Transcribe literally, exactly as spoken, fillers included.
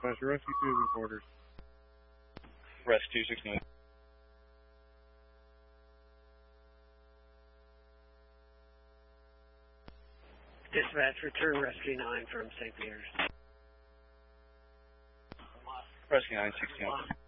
Dispatcher, Rescue two moving quarters. Rescue two sixty-nine. Dispatch, return Rescue nine from Saint Peter's. Rescue nine sixty-nine.